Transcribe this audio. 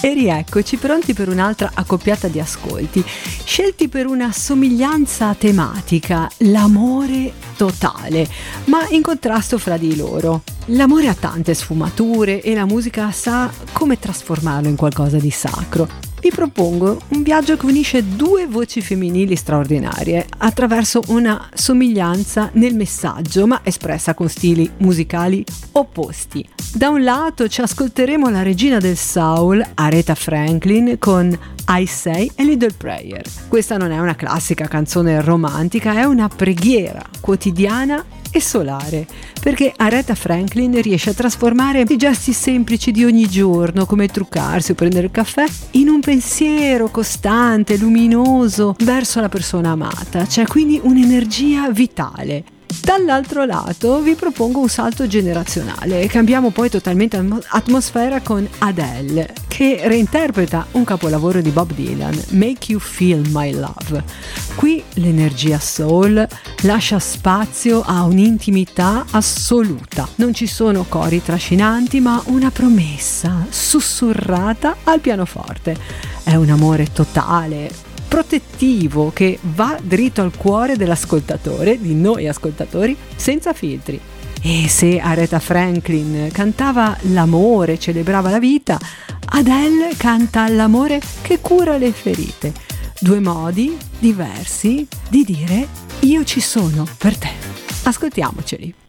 E rieccoci pronti per un'altra accoppiata di ascolti, scelti per una somiglianza tematica, l'amore totale, ma in contrasto fra di loro. L'amore ha tante sfumature e la musica sa come trasformarlo in qualcosa di sacro. Vi propongo un viaggio che unisce due voci femminili straordinarie attraverso una somiglianza nel messaggio, ma espressa con stili musicali opposti. Da un lato ci ascolteremo la regina del soul, Aretha Franklin, con I Say a Little Prayer. Questa non è una classica canzone romantica, è una preghiera quotidiana e solare, perché Aretha Franklin riesce a trasformare i gesti semplici di ogni giorno, come truccarsi o prendere il caffè, in un pensiero costante, luminoso verso la persona amata. C'è quindi un'energia vitale. Dall'altro lato vi propongo un salto generazionale e cambiamo poi totalmente atmosfera con Adele, che reinterpreta un capolavoro di Bob Dylan, Make You Feel My Love. Qui l'energia soul lascia spazio a un'intimità assoluta. Non ci sono cori trascinanti, ma una promessa sussurrata al pianoforte. È un amore totale, protettivo, che va dritto al cuore dell'ascoltatore, di noi ascoltatori, senza filtri. E se Aretha Franklin cantava l'amore, celebrava la vita, Adele canta l'amore che cura le ferite. Due modi diversi di dire io ci sono per te. Ascoltiamoceli.